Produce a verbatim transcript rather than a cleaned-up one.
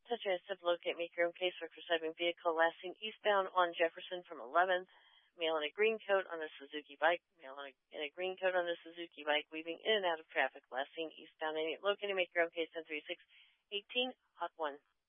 Touch and step locate, make your own casework for cycling vehicle last seen eastbound on Jefferson from eleventh. Male in a green coat on a Suzuki bike. Male in a, in a green coat on a Suzuki bike, weaving in and out of traffic. Last seen eastbound. Located, make your own case ten three six eighteen, hot one.